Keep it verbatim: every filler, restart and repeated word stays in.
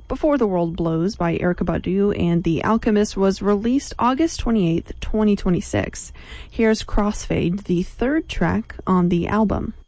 Before the World Blows by Erykah Badu and The Alchemist was released August twenty-eighth, twenty twenty-six. Here's Crossfade, the third track on the album.